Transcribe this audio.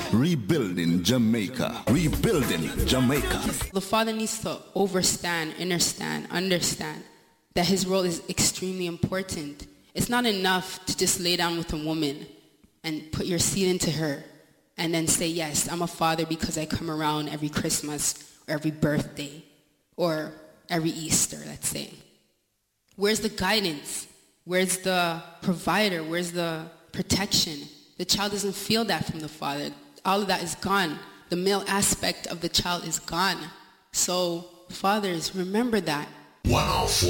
Rebuilding Jamaica. Rebuilding Jamaica. The father needs to understand that his role is extremely important. It's not enough to just lay down with a woman and put your seed into her and then say, yes, I'm a father because I come around every Christmas or every birthday or every Easter, let's say. Where's the guidance? Where's the provider? Where's the protection? The child doesn't feel that from the father. All of that is gone. The male aspect of the child is gone. So, fathers, remember that. 104.